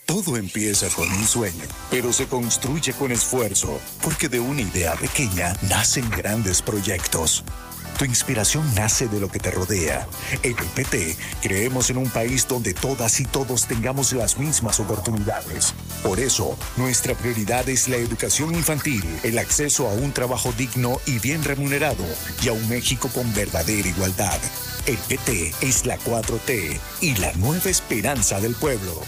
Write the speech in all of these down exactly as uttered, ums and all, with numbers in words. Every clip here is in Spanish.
Todo empieza con un sueño, pero se construye con esfuerzo, porque de una idea pequeña nacen grandes proyectos. Tu inspiración nace de lo que te rodea. En el P T creemos en un país donde todas y todos tengamos las mismas oportunidades. Por eso, nuestra prioridad es la educación infantil, el acceso a un trabajo digno y bien remunerado, y a un México con verdadera igualdad. El P T es la cuatro T y la nueva esperanza del pueblo.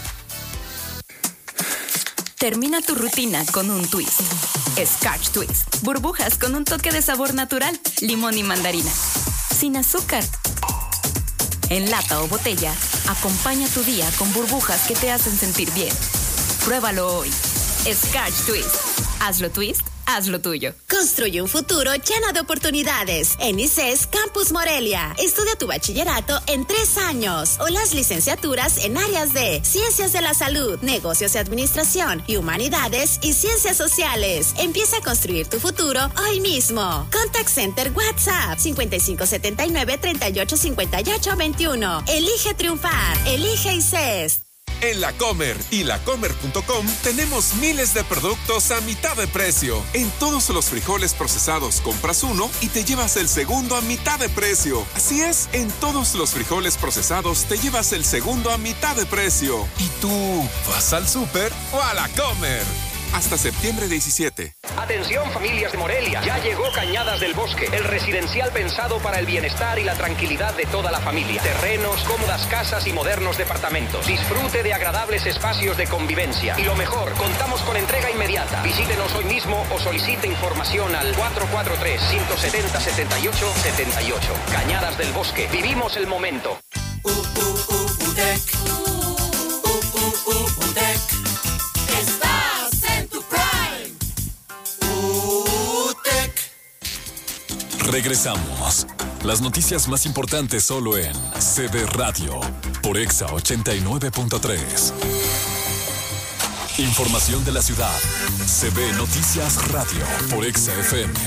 Termina tu rutina con un twist. Scotch Twist. Burbujas con un toque de sabor natural, limón y mandarina. Sin azúcar. En lata o botella, acompaña tu día con burbujas que te hacen sentir bien. Pruébalo hoy. Scotch Twist. Hazlo twist, hazlo tuyo. Construye un futuro lleno de oportunidades. En I C E S Campus Morelia. Estudia tu bachillerato en tres años o las licenciaturas en áreas de Ciencias de la Salud, Negocios y Administración y Humanidades y Ciencias Sociales. Empieza a construir tu futuro hoy mismo. Contact Center WhatsApp cincuenta y cinco setenta y nueve treinta y ocho cincuenta y ocho veintiuno. Elige triunfar. Elige I C E S. En La Comer y lacomer punto com tenemos miles de productos a mitad de precio. En todos los frijoles procesados compras uno y te llevas el segundo a mitad de precio. Así es, en todos los frijoles procesados te llevas el segundo a mitad de precio. ¿Y tú vas al súper o a La Comer? Hasta septiembre diecisiete. Atención, familias de Morelia, ya llegó Cañadas del Bosque, el residencial pensado para el bienestar y la tranquilidad de toda la familia. Terrenos, cómodas casas y modernos departamentos. Disfrute de agradables espacios de convivencia. Y lo mejor, contamos con entrega inmediata. Visítenos hoy mismo o solicite información al cuatro cuatro tres, cinco siete cero, siete ocho siete ocho. Cañadas del Bosque, vivimos el momento. Uh, uh, uh, UTEC. Uh, uh, uh, UTEC. Regresamos. Las noticias más importantes solo en C B Radio por Exa ochenta y nueve punto tres. Información de la ciudad. C B Noticias Radio por Exa F M.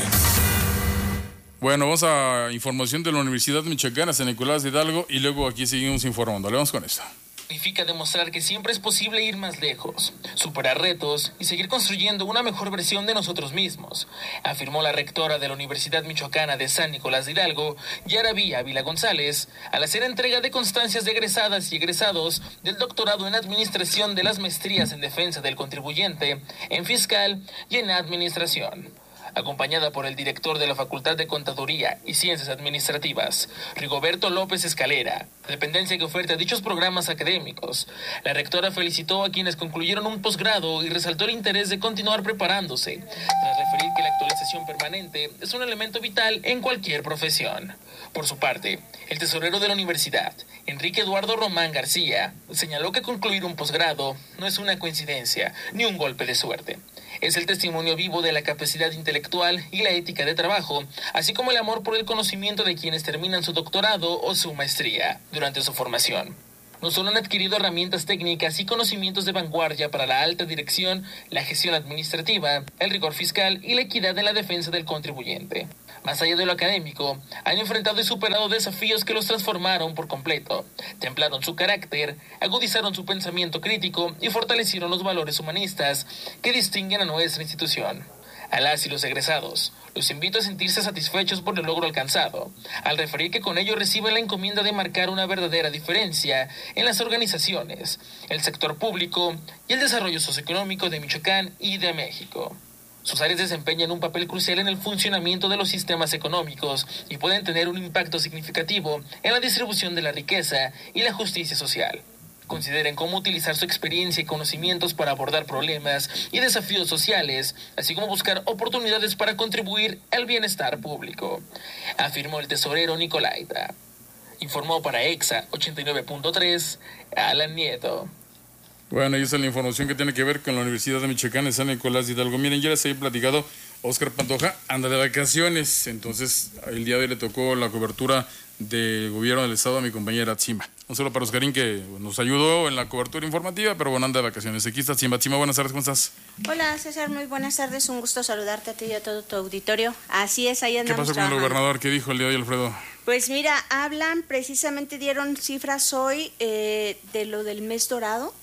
Bueno, vamos a información de la Universidad Michoacana San Nicolás de Hidalgo y luego aquí seguimos informando. Le vamos con esto. Significa demostrar que siempre es posible ir más lejos, superar retos y seguir construyendo una mejor versión de nosotros mismos, afirmó la rectora de la Universidad Michoacana de San Nicolás de Hidalgo, Yaraví Ávila González, al hacer entrega de constancias de egresadas y egresados del doctorado en Administración de las Maestrías en Defensa del Contribuyente, en Fiscal y en Administración. Acompañada por el director de la Facultad de Contaduría y Ciencias Administrativas, Rigoberto López Escalera, dependencia que oferta dichos programas académicos. La rectora felicitó a quienes concluyeron un posgrado y resaltó el interés de continuar preparándose, tras referir que la actualización permanente es un elemento vital en cualquier profesión. Por su parte, el tesorero de la universidad, Enrique Eduardo Román García, señaló que concluir un posgrado no es una coincidencia ni un golpe de suerte. Es el testimonio vivo de la capacidad intelectual y la ética de trabajo, así como el amor por el conocimiento de quienes terminan su doctorado o su maestría durante su formación. No solo han adquirido herramientas técnicas y conocimientos de vanguardia para la alta dirección, la gestión administrativa, el rigor fiscal y la equidad en la defensa del contribuyente. Más allá de lo académico, han enfrentado y superado desafíos que los transformaron por completo, templaron su carácter, agudizaron su pensamiento crítico y fortalecieron los valores humanistas que distinguen a nuestra institución. A las y los egresados, los invito a sentirse satisfechos por el logro alcanzado, al referir que con ello reciben la encomienda de marcar una verdadera diferencia en las organizaciones, el sector público y el desarrollo socioeconómico de Michoacán y de México. Sus áreas desempeñan un papel crucial en el funcionamiento de los sistemas económicos y pueden tener un impacto significativo en la distribución de la riqueza y la justicia social. Consideren cómo utilizar su experiencia y conocimientos para abordar problemas y desafíos sociales, así como buscar oportunidades para contribuir al bienestar público, afirmó el tesorero Nicolaita. Informó para Exa ochenta y nueve punto tres, Alan Nieto. Bueno, y esa es la información que tiene que ver con la Universidad de Michoacán de San Nicolás de Hidalgo. Miren, ya les había platicado, Óscar Pantoja anda de vacaciones, entonces el día de hoy le tocó la cobertura del gobierno del estado a mi compañera Tzimba. Un saludo para Oscarín, que nos ayudó en la cobertura informativa, pero bueno, anda de vacaciones. Aquí está Tzimba. Tzimba, buenas tardes, ¿cómo estás? Hola César, muy buenas tardes, un gusto saludarte a ti y a todo tu auditorio. Así es, ahí andamos. ¿Qué pasó trabajando. con el gobernador? ¿Qué dijo el día de hoy, Alfredo? Pues mira, hablan, precisamente dieron cifras hoy eh, de lo del mes dorado.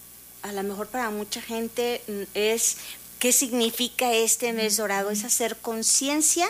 a lo mejor para mucha gente es qué significa este mes dorado, es hacer conciencia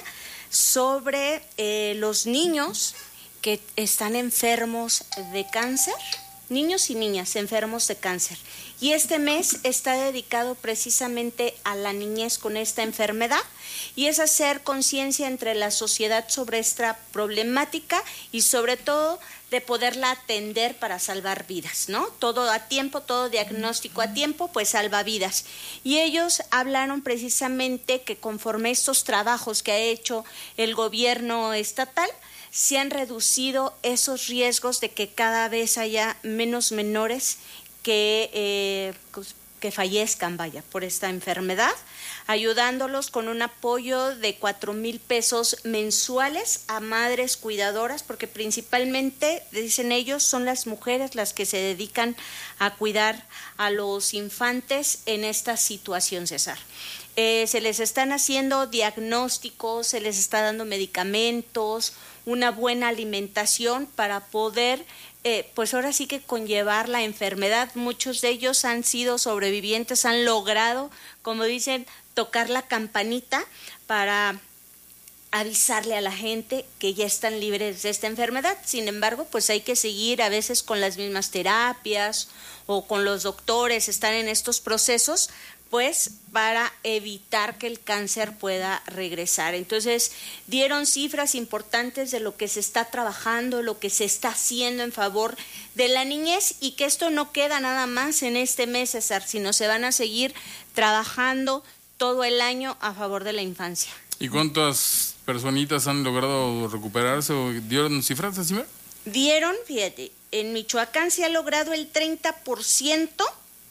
sobre eh, los niños que están enfermos de cáncer, niños y niñas enfermos de cáncer. Y este mes está dedicado precisamente a la niñez con esta enfermedad y es hacer conciencia entre la sociedad sobre esta problemática y sobre todo de poderla atender para salvar vidas, ¿no? Todo a tiempo, todo diagnóstico a tiempo, pues salva vidas. Y ellos hablaron precisamente que conforme estos trabajos que ha hecho el gobierno estatal, se han reducido esos riesgos de que cada vez haya menos menores que, eh, que fallezcan, vaya, por esta enfermedad, ayudándolos con un apoyo de cuatro mil pesos mensuales a madres cuidadoras, porque principalmente, dicen ellos, son las mujeres las que se dedican a cuidar a los infantes en esta situación, César. Eh, se les están haciendo diagnósticos, se les está dando medicamentos, una buena alimentación para poder, eh, pues ahora sí que conllevar la enfermedad. Muchos de ellos han sido sobrevivientes, han logrado, como dicen, tocar la campanita para avisarle a la gente que ya están libres de esta enfermedad. Sin embargo, pues hay que seguir a veces con las mismas terapias o con los doctores, están en estos procesos, pues para evitar que el cáncer pueda regresar. Entonces, dieron cifras importantes de lo que se está trabajando, lo que se está haciendo en favor de la niñez y que esto no queda nada más en este mes, César, sino se van a seguir trabajando todo el año a favor de la infancia. ¿Y cuántas personitas han logrado recuperarse o dieron cifras así? Dieron, fíjate, en Michoacán se ha logrado el treinta por ciento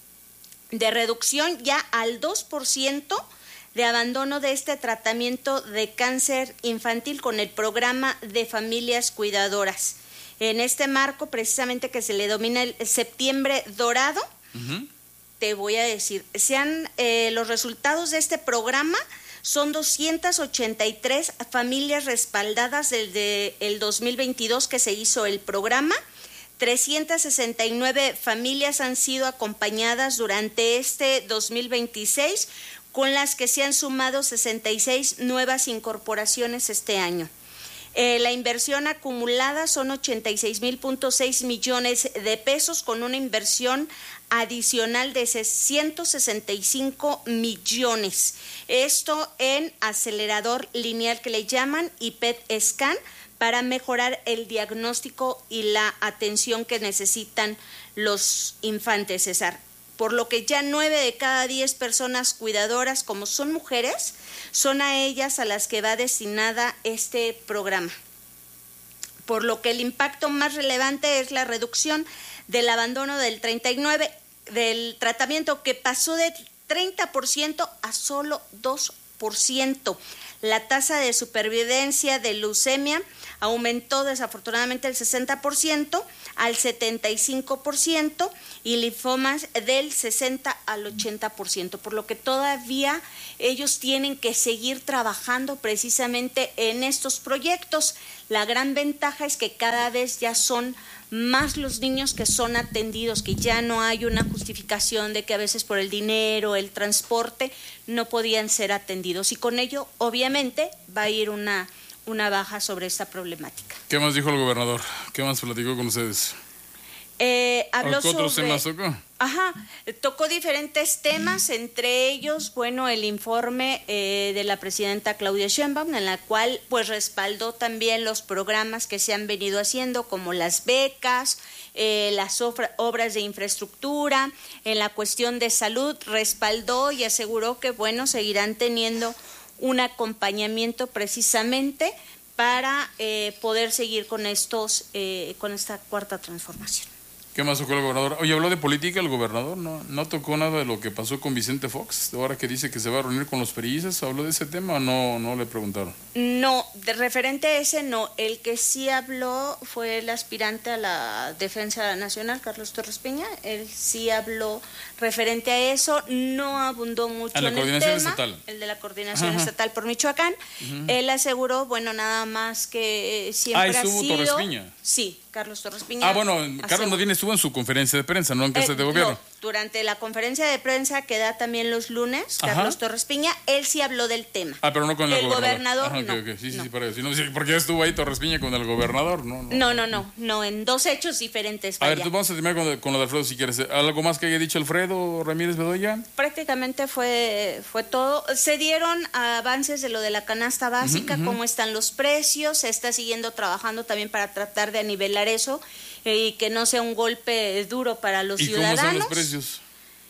de reducción ya al dos por ciento de abandono de este tratamiento de cáncer infantil con el programa de familias cuidadoras. En este marco, precisamente que se le domina el septiembre dorado, uh-huh. te voy a decir, sean eh, los resultados de este programa son doscientas ochenta y tres familias respaldadas desde el dos mil veintidós que se hizo el programa. trescientas sesenta y nueve familias han sido acompañadas durante este dos mil veintiséis, con las que se han sumado sesenta y seis nuevas incorporaciones este año. Eh, la inversión acumulada son ochenta y seis mil punto seis millones de pesos, con una inversión adicional de ciento sesenta y cinco millones. Esto en acelerador lineal que le llaman y P E T scan, para mejorar el diagnóstico y la atención que necesitan los infantes, César. Por lo que ya nueve de cada diez personas cuidadoras, como son mujeres, son a ellas a las que va destinada este programa. Por lo que el impacto más relevante es la reducción del abandono del treinta y nueve por ciento del tratamiento, que pasó de treinta por ciento a solo dos por ciento. La tasa de supervivencia de leucemia aumentó desafortunadamente el sesenta por ciento al setenta y cinco por ciento y linfomas del sesenta al ochenta por ciento, por lo que todavía ellos tienen que seguir trabajando precisamente en estos proyectos. La gran ventaja es que cada vez ya son más los niños que son atendidos, que ya no hay una justificación de que a veces por el dinero, el transporte, no podían ser atendidos. Y con ello, obviamente, va a ir una, una baja sobre esta problemática. ¿Qué más dijo el gobernador? ¿Qué más platicó con ustedes? Eh, habló ¿Qué otros sobre, temas tocó? Ajá, tocó diferentes temas, entre ellos, bueno, el informe eh, de la presidenta Claudia Sheinbaum, en la cual pues respaldó también los programas que se han venido haciendo, como las becas, eh, las ofra, obras de infraestructura, en la cuestión de salud, respaldó y aseguró que, bueno, seguirán teniendo un acompañamiento precisamente para eh, poder seguir con estos, eh, con esta cuarta transformación. ¿Qué más tocó el gobernador? Oye, habló de política el gobernador, ¿no? ¿No tocó nada de lo que pasó con Vicente Fox? Ahora que dice que se va a reunir con los periodistas, ¿habló de ese tema o no, no le preguntaron? No, de referente a ese no. El que sí habló fue el aspirante a la defensa nacional, Carlos Torres Peña. Él sí habló referente a eso, no abundó mucho en el tema. ¿A la coordinación estatal? El de la coordinación Ajá. estatal por Michoacán. Uh-huh. Él aseguró, bueno, nada más que siempre ah, estuvo ha sido... Torres Peña. Sí, Carlos Torres Piña. Ah, bueno, Carlos Medina estuvo en su conferencia de prensa, no en casa eh, de gobierno. durante la conferencia de prensa que da también los lunes, Ajá. Carlos Torres Piña, él sí habló del tema. Ah, pero no con el, el gobernador. gobernador. Ajá, no, okay, okay. Sí, no. sí, para eso. Sí, porque ya estuvo ahí Torres Piña con el gobernador, ¿no? No, no, no, no, no en dos hechos diferentes. Vaya. A ver, tú vamos a terminar con, con lo de Alfredo si quieres. ¿Algo más que haya dicho Alfredo Ramírez Bedoya? Prácticamente fue, fue todo. Se dieron avances de lo de la canasta básica, uh-huh, uh-huh. cómo están los precios, se está siguiendo trabajando también para tratar de anivelar eso eh, y que no sea un golpe duro para los ¿Y ciudadanos. ¿Y cómo son los precios?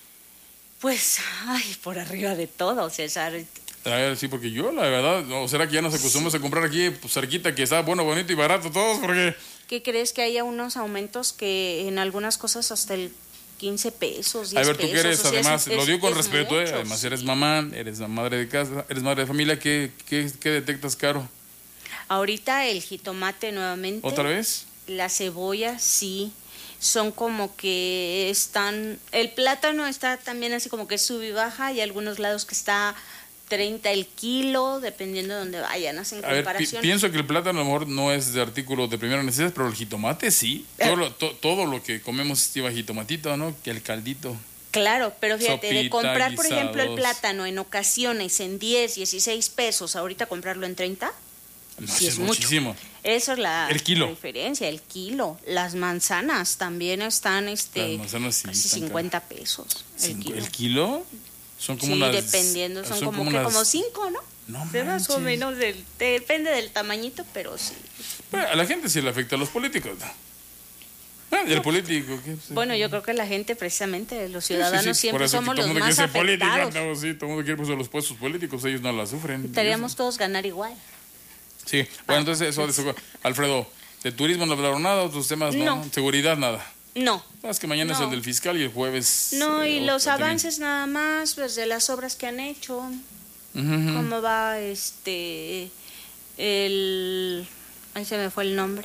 Pues, ay, por arriba de todo, César. A ver, sí, porque yo, la verdad, ¿o será que ya nos acostumbramos sí. a comprar aquí pues, cerquita, que está bueno, bonito y barato todos? Porque... ¿Qué crees? Que haya unos aumentos que en algunas cosas hasta el quince pesos, diez A ver, tú pesos, que eres, o sea, además, es, lo digo con es respeto, mucho, eh, además sí. eres mamá, eres la madre de casa, eres madre de familia, ¿qué, qué, qué detectas caro? Ahorita el jitomate nuevamente. ¿Otra vez? La cebolla, sí. Son como que están... El plátano está también así como que sube y baja. Hay algunos lados que está treinta el kilo, dependiendo de donde vayan, hacen a comparación. Ver, pi- pienso que el plátano a lo mejor no es de artículo de primera necesidad, pero el jitomate sí. Todo lo, to, todo lo que comemos lleva jitomatito, ¿no? Que el caldito. Claro, pero fíjate, Sopita, de comprar, por guisados. ejemplo, el plátano en ocasiones en diez, dieciséis pesos, ahorita comprarlo en treinta, no, sí es, es muchísimo. Mucho. Eso es la, el kilo. la diferencia, el kilo. Las manzanas también están este, Las manzanas sí, casi cincuenta pesos. El kilo. ¿El kilo? Son como sí, unas, dependiendo, son, son como, como que unas... como cinco, ¿no? No de más o menos, del, depende del tamañito, pero sí. Bueno, a la gente sí le afecta a los políticos, ¿no? Ah, ¿y el político? ¿Qué? Bueno, yo creo que la gente, precisamente, los ciudadanos sí, sí, siempre somos los más afectados. Política, no, sí, todo el mundo quiere pues, los puestos políticos, ellos no la sufren. Estaríamos todos ganar igual. Sí, bueno, entonces eso, eso Alfredo, de turismo no hablaron nada, otros temas no, no. seguridad nada. No. Es que mañana no. es el del fiscal y el jueves... No, y eh, los también. avances nada más, pues de las obras que han hecho, uh-huh. cómo va este, el... Ahí se me fue el nombre.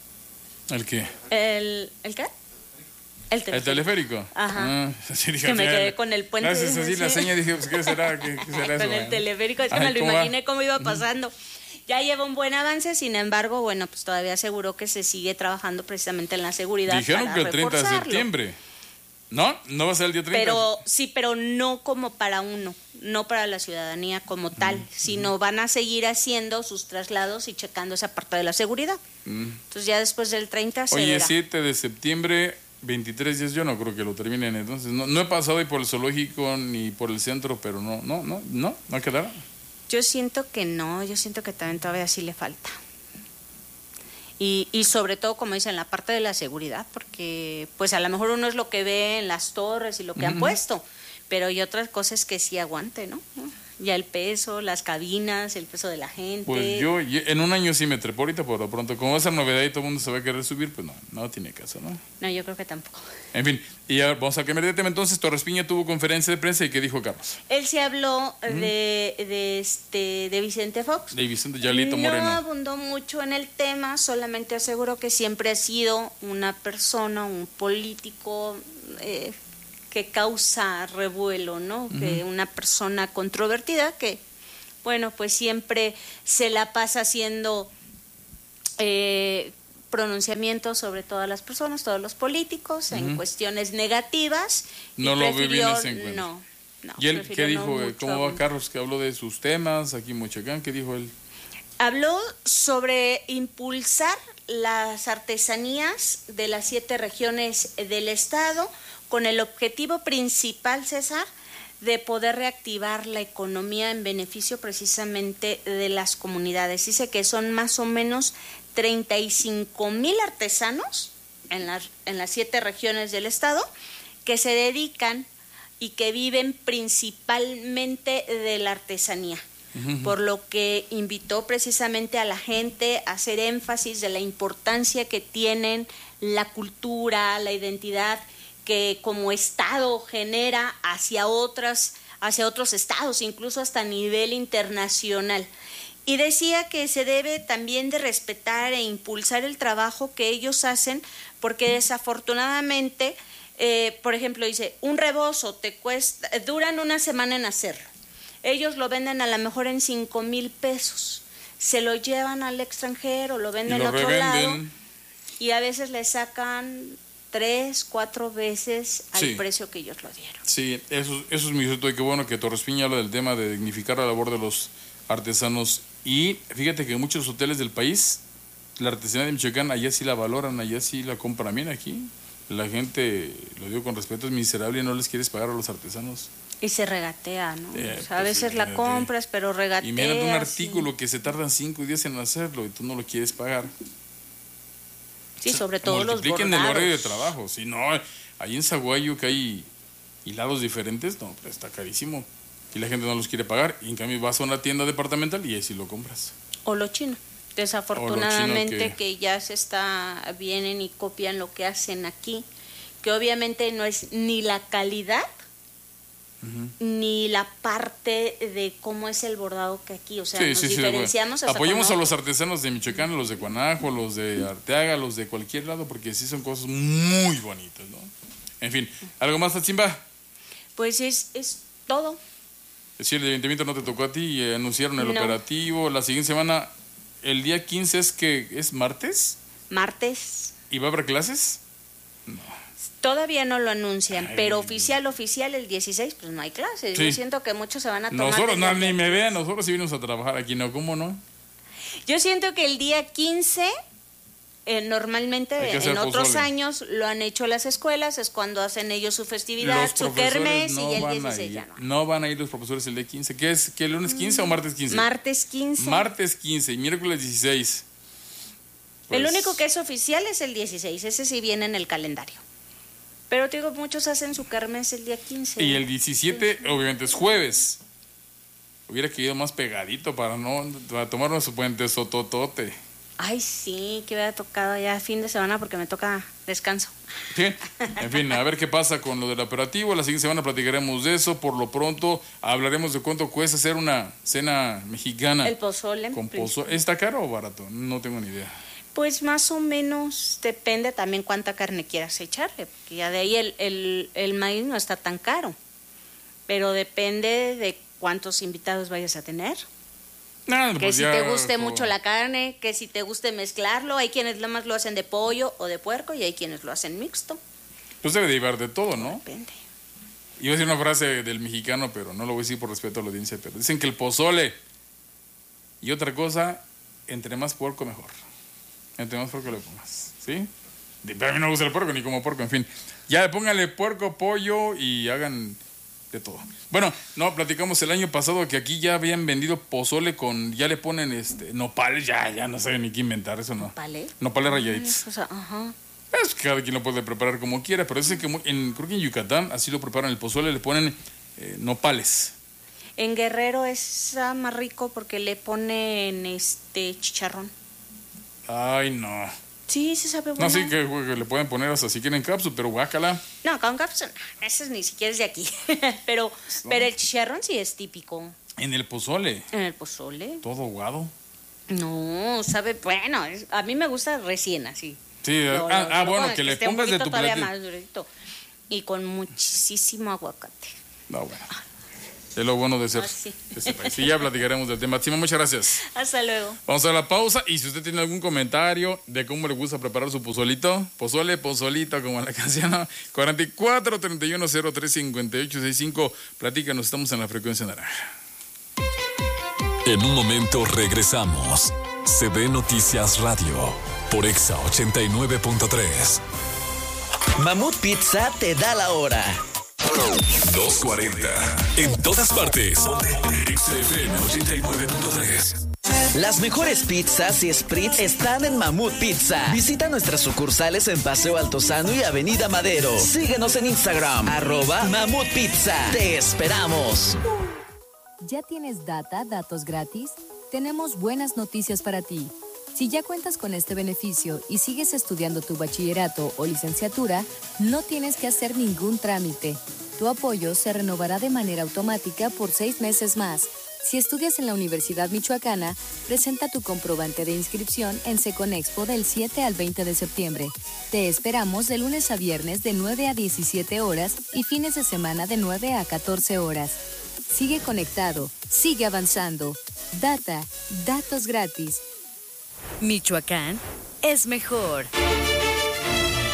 ¿El qué? ¿El, ¿el qué? El teleférico. ¿El teleférico? Ajá. Ah, sí, dije, que me quedé con el puente. Gracias, así la seña, dije, pues, ¿qué será? ¿Qué, qué será con eso? el teleférico, es que Ay, me lo ¿cómo imaginé va? cómo iba pasando. Ya lleva un buen avance, sin embargo, bueno, pues todavía aseguró que se sigue trabajando precisamente en la seguridad. Dijeron para que el treinta de reforzarlo. septiembre. ¿No? ¿No va a ser el día treinta? Pero sí, pero no como para uno, no para la ciudadanía como tal, mm, sino mm. van a seguir haciendo sus traslados y checando esa parte de la seguridad. Mm. Entonces ya después del treinta se Oye, verá. siete de septiembre, veintitrés días, yo no creo que lo terminen, entonces no, no he pasado ahí por el zoológico ni por el centro, pero no, no, no, no, no quedará. Yo siento que no, yo siento que también todavía sí le falta. Y, y sobre todo, como dicen, la parte de la seguridad, porque pues a lo mejor uno es lo que ve en las torres y lo que uh-huh. han puesto, pero hay otras cosas que sí aguante, ¿no? Ya el peso, las cabinas, el peso de la gente. Pues yo en un año sí me trepo ahorita, por lo pronto, como esa novedad y todo el mundo se va a querer subir, pues no, no tiene caso, ¿no? No, yo creo que tampoco. En fin, y a ver, vamos a cambiar de tema entonces. Torres Piña tuvo conferencia de prensa y ¿qué dijo Carlos? Él sí habló ¿Mm? de, de, este, de Vicente Fox. De Vicente Yalito Moreno. No abundó mucho en el tema, solamente aseguró que siempre ha sido una persona, un político... Eh, que causa revuelo, ¿no? Uh-huh. Que una persona controvertida que, bueno, pues siempre se la pasa haciendo eh, pronunciamientos sobre todas las personas, todos los políticos, uh-huh. en cuestiones negativas. No y lo ve bien ese encuentro. No, no. ¿Y él qué dijo? No ¿Cómo va Carlos? Que habló de sus temas aquí en Mochacán. ¿Qué dijo él? Habló sobre impulsar las artesanías de las siete regiones del estado, con el objetivo principal, César, de poder reactivar la economía en beneficio precisamente de las comunidades. Dice que son más o menos treinta y cinco mil artesanos en las, en las siete regiones del estado que se dedican y que viven principalmente de la artesanía. Uh-huh. Por lo que invitó precisamente a la gente a hacer énfasis de la importancia que tienen la cultura, la identidad que como Estado genera hacia otras, hacia otros estados, incluso hasta a nivel internacional. Y decía que se debe también de respetar e impulsar el trabajo que ellos hacen, porque desafortunadamente, eh, por ejemplo, dice, un rebozo te cuesta, duran una semana en hacerlo. Ellos lo venden a lo mejor en cinco mil pesos, se lo llevan al extranjero, lo venden en a otro revenden. lado y a veces le sacan tres, cuatro veces al Sí. precio que ellos lo dieron. Sí, eso, eso es mi cierto, y qué bueno que Torres Piña habla del tema de dignificar la labor de los artesanos. Y fíjate que en muchos hoteles del país, la artesanía de Michoacán, allá sí la valoran, allá sí la compran bien. Aquí la gente, lo digo con respeto, es miserable y no les quieres pagar a los artesanos. Y se regatea, ¿no? Eh, o sea, a pues, veces la imagínate. compras, pero regateas. Y mírate un y- artículo que se tardan cinco días en hacerlo y tú no lo quieres pagar. Sí, sobre todo los Multipliquen el bordados. horario de trabajo. Si no, ahí en Zaguayo que hay hilados diferentes, no, pues está carísimo. Y la gente no los quiere pagar. Y en cambio vas a una tienda departamental y ahí sí lo compras. O lo chino. Desafortunadamente O lo chino que... ya se está, vienen y copian lo que hacen aquí, que obviamente no es ni la calidad, Ujú. ni la parte de cómo es el bordado que aquí, o sea, Sí, nos sí, sí, diferenciamos bueno. hasta Apoyemos con a los otros. artesanos de Michoacán, los de Cuanajo, los de Arteaga, los de cualquier lado, porque sí son cosas muy bonitas, ¿no? En fin, ¿algo más, Tatsimba? Pues es, es todo. Sí, el ayuntamiento no te tocó a ti y eh, anunciaron el No. operativo. La siguiente semana, el día quince es que es martes Martes. y va a haber clases. Todavía no lo anuncian, Ay. pero oficial, oficial, el dieciséis, pues no hay clases. Sí. Yo siento que muchos se van a tomar. Nosotros, desde no, el ni día me quince. vean, nosotros sí vinimos a trabajar aquí, ¿no? ¿Cómo no? Yo siento que el día quince, eh, normalmente Hay que hacer en otros pozole. años lo han hecho las escuelas, es cuando hacen ellos su festividad, Los su profesores kermés, no y el van a dieciséis ir. ya no. No van a ir los profesores el día quince. ¿Qué es? ¿Qué, lunes quince o martes quince? Martes quince. Martes quince y miércoles dieciséis. El Pues, único que es oficial es el dieciséis, ese sí viene en el calendario. Pero te digo, muchos hacen su kermés el día quince. Y el diecisiete, obviamente, es jueves. Hubiera querido más pegadito para no para tomarnos su puente sototote. Ay, sí, que hubiera tocado ya fin de semana porque me toca descanso. ¿Sí? En fin, a ver qué pasa con lo del operativo. La siguiente semana platicaremos de eso. Por lo pronto, hablaremos de cuánto cuesta hacer una cena mexicana. El pozole. Con pues, pozole. ¿Está caro o barato? No tengo ni idea. Pues más o menos depende también cuánta carne quieras echarle, porque ya de ahí el, el, el maíz no está tan caro, pero depende de cuántos invitados vayas a tener. Nada, Que pues si ya, te guste como- mucho la carne, que si te guste mezclarlo, hay quienes nada más lo hacen de pollo o de puerco y hay quienes lo hacen mixto. Pues debe de llevar de todo, ¿no? Depende. Iba a decir una frase del mexicano, pero no lo voy a decir por respeto a la audiencia, pero dicen que el pozole y otra cosa, entre más puerco mejor. Entre más puerco le pongas, ¿sí? De- Pero a mí no me gusta el puerco, ni como puerco, en fin. Ya póngale puerco, pollo y hagan de todo. Bueno, no, platicamos el año pasado que aquí ya habían vendido pozole con, ya le ponen este nopales, ya, ya no saben ni qué inventar, eso no. ¿Nopales? Nopales rayaditos. O sea, ajá. Es que cada quien lo puede preparar como quiera, pero dicen que mu- en, creo que en Yucatán así lo preparan el pozole, le ponen eh, nopales. En Guerrero es ah, más rico porque le ponen este chicharrón. Ay, no. Sí, se sabe bueno. No, sí que, que le pueden poner hasta si quieren cápsula, pero guácala. No, con cápsula, eso ni siquiera es de aquí. pero, pero el chicharrón sí es típico. En el pozole, En el pozole. todo guado. No, sabe, bueno, es- a mí me gusta recién así. Sí, Lo- ah, lo- ah, lo bueno, con- que le esté un pongas de poquito tu todavía platillo. más durito. Y con muchísimo aguacate. No, bueno. Es lo bueno de ser Ah, sí. de este país. Y ya platicaremos del tema. Sima, muchas gracias. Hasta luego. Vamos a la pausa y si usted tiene algún comentario de cómo le gusta preparar su pozolito, pozole, pozolito, como la canción, cuarenta y cuatro, treinta y uno, cero tres, cincuenta y ocho, sesenta y cinco, platícanos, estamos en la frecuencia naranja. En un momento regresamos. C B Noticias Radio por Exa ochenta y nueve punto tres. Mamut Pizza te da la hora. dos cuarenta. En todas partes. Exa F M ochenta y nueve punto tres. Las mejores pizzas y spritz están en Mamut Pizza. Visita nuestras sucursales en Paseo Altozano y Avenida Madero. Síguenos en Instagram, arroba Mamut Pizza. Te esperamos. ¿Ya tienes data, datos gratis? Tenemos buenas noticias para ti. Si ya cuentas con este beneficio y sigues estudiando tu bachillerato o licenciatura, no tienes que hacer ningún trámite. Tu apoyo se renovará de manera automática por seis meses más. Si estudias en la Universidad Michoacana, presenta tu comprobante de inscripción en Seconexpo del siete al veinte de septiembre. Te esperamos de lunes a viernes de nueve a diecisiete horas y fines de semana de nueve a catorce horas. Sigue conectado, sigue avanzando. Data, datos gratis. Michoacán es mejor.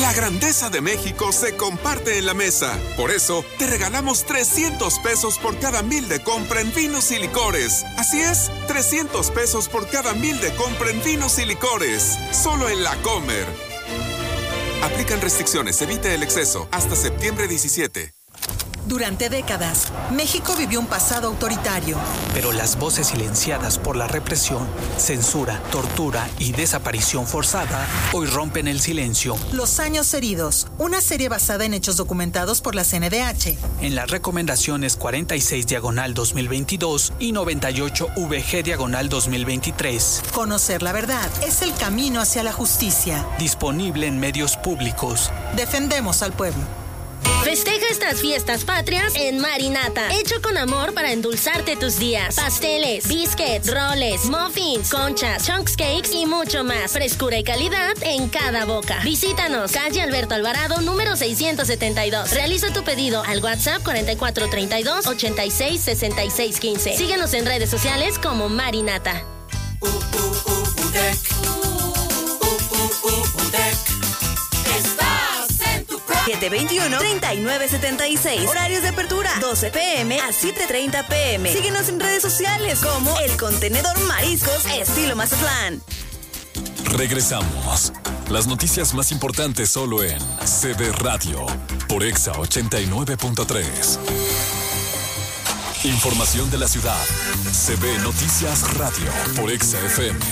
La grandeza de México se comparte en la mesa. Por eso, te regalamos trescientos pesos por cada mil de compra en vinos y licores. Así es, trescientos pesos por cada mil de compra en vinos y licores. Solo en La Comer. Aplican restricciones, evite el exceso. Hasta septiembre diecisiete. Durante décadas, México vivió un pasado autoritario. Pero las voces silenciadas por la represión, censura, tortura y desaparición forzada hoy rompen el silencio. Los años heridos, una serie basada en hechos documentados por la C N D H. En las recomendaciones cuarenta y seis diagonal dos mil veintidós y noventa y ocho V G diagonal dos mil veintitrés. Conocer la verdad es el camino hacia la justicia. Disponible en medios públicos. Defendemos al pueblo. Festeja estas fiestas patrias en Marinata, hecho con amor para endulzarte tus días. Pasteles, biscuits, roles, muffins, conchas, chunks cakes y mucho más. Frescura y calidad en cada boca. Visítanos, calle Alberto Alvarado, número seiscientos setenta y dos. Realiza tu pedido al WhatsApp cuarenta y cuatro treinta y dos, ochenta y seis, sesenta y seis quince. Síguenos en redes sociales como Marinata. Uh, uh, uh, Udec. Uh, uh, uh, Udec. Estás en tu siete veintiuno, treinta y nueve setenta y seis. Horarios de apertura doce pe eme a siete treinta pe eme. Síguenos en redes sociales como El Contenedor Mariscos Estilo Mazatlán. Regresamos. Las noticias más importantes solo en C D Radio por Exa ochenta y nueve punto tres. Información de la ciudad. C D Noticias Radio por Exa F M.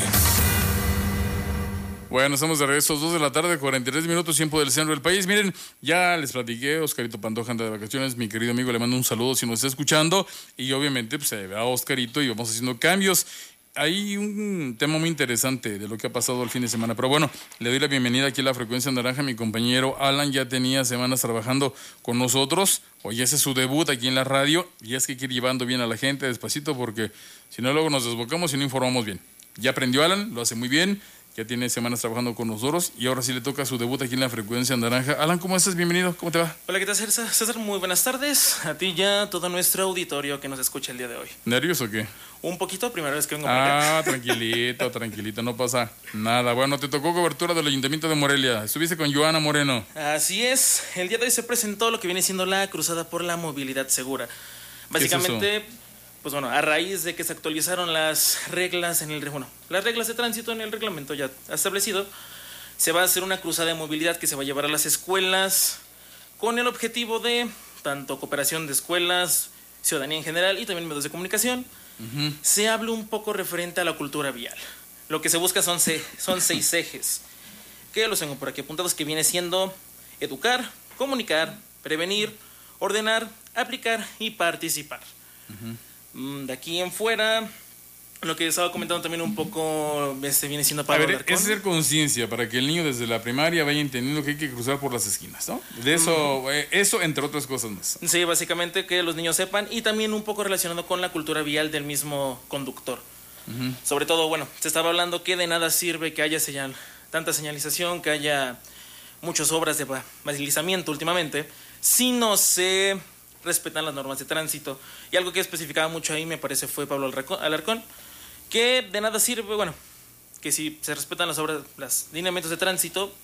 Bueno, estamos de regreso, dos de la tarde, cuarenta y tres minutos, tiempo del centro del país. Miren, ya les platiqué, Oscarito Pantoja anda de vacaciones, mi querido amigo, le mando un saludo si nos está escuchando. Y obviamente, pues se ve a Oscarito y vamos haciendo cambios. Hay un tema muy interesante de lo que ha pasado el fin de semana, pero bueno, le doy la bienvenida aquí a la Frecuencia Naranja. Mi compañero Alan ya tenía semanas trabajando con nosotros. Hoy ese es su debut aquí en la radio y es que hay que ir llevando bien a la gente despacito porque si no luego nos desbocamos y no informamos bien. Ya aprendió Alan, lo hace muy bien. Ya tiene semanas trabajando con nosotros y ahora sí le toca su debut aquí en la Frecuencia Naranja. Alan, ¿cómo estás? Bienvenido, ¿cómo te va? Hola, ¿qué tal, César? César, muy buenas tardes. A ti ya, a todo nuestro auditorio que nos escucha el día de hoy. ¿Nervios o qué? Un poquito, primera vez que vengo por acá. Ah, tranquilito, tranquilito, no pasa nada. Bueno, te tocó cobertura del Ayuntamiento de Morelia. Estuviste con Joana Moreno. Así es. El día de hoy se presentó lo que viene siendo la Cruzada por la Movilidad Segura. Básicamente... ¿Qué es eso? Pues bueno, a raíz de que se actualizaron las reglas en el bueno, las reglas de tránsito en el reglamento ya establecido, se va a hacer una cruzada de movilidad que se va a llevar a las escuelas con el objetivo de tanto cooperación de escuelas, ciudadanía en general y también medios de comunicación. Uh-huh. Se habla un poco referente a la cultura vial. Lo que se busca son, se, son seis ejes, que los tengo por aquí apuntados, que viene siendo educar, comunicar, prevenir, ordenar, aplicar y participar. Uh-huh. De aquí en fuera, lo que estaba comentando también un poco, este viene siendo Pablo Alarcón. Es hacer conciencia para que el niño desde la primaria vaya entendiendo que hay que cruzar por las esquinas, ¿no? De eso, mm. eh, eso entre otras cosas más. Sí, básicamente que los niños sepan y también un poco relacionado con la cultura vial del mismo conductor. Uh-huh. Sobre todo, bueno, se estaba hablando que de nada sirve que haya señal, tanta señalización, que haya muchas obras de balizamiento últimamente, si no se respetan las normas de tránsito. Y algo que especificaba mucho ahí, me parece, fue Pablo Alarcón, que de nada sirve, bueno, que si se respetan las obras, los lineamientos de tránsito,